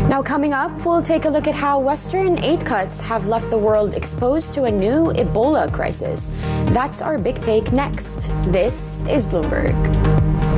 Now coming up, we'll take a look at how Western aid cuts have left the world exposed to a new Ebola crisis. That's our big take next. This is Bloomberg.